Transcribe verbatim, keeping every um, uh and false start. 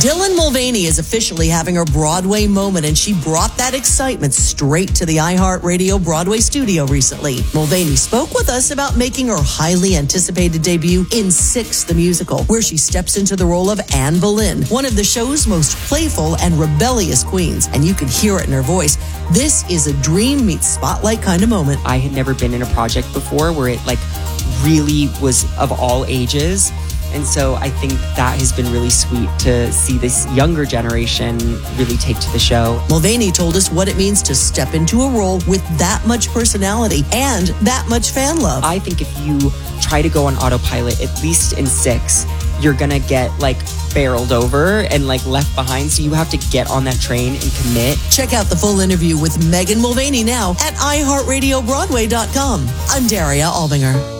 Dylan Mulvaney is officially having her Broadway moment, and she brought that excitement straight to the iHeartRadio Broadway studio recently. Mulvaney spoke with us about making her highly anticipated debut in Six, the musical, where she steps into the role of Anne Boleyn, one of the show's most playful and rebellious queens, and you can hear it in her voice. This is a dream meets spotlight kind of moment. I had never been in a project before where it like really was of all ages. And so I think that has been really sweet to see this younger generation really take to the show. Mulvaney told us what it means to step into a role with that much personality and that much fan love. I think if you try to go on autopilot, at least in Six, you're gonna get like barreled over and like left behind. So you have to get on that train and commit. Check out the full interview with Megan Mulvaney now at i heart radio broadway dot com. I'm Daria Albinger.